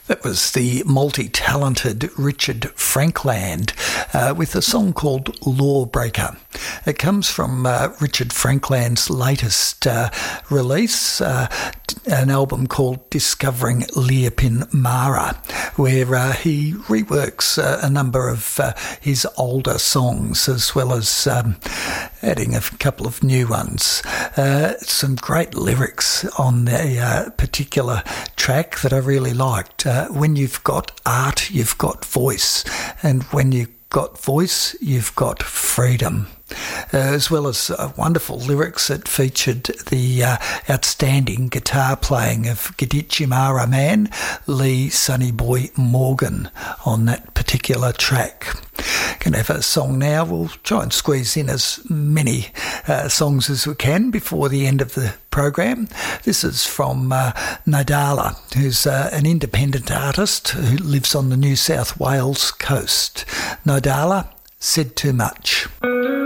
That was the multi-talented Richard Frankland with a song called Lawbreaker. It comes from Richard Frankland's latest release, an album called Discovering Leapin Mara, where he reworks a number of his older songs as well as adding a couple of new ones. Some great lyrics on the particular track that I really liked. When you've got art, you've got voice, and when you've got voice, you've got freedom. As well as wonderful lyrics that featured the outstanding guitar playing of Gadichi Mara man Lee Sonny Boy Morgan on that particular track. Can have a song now. We'll try and squeeze in as many songs as we can before the end of the program. This is from Nadala, who's an independent artist who lives on the New South Wales coast. Nadala, Said Too Much.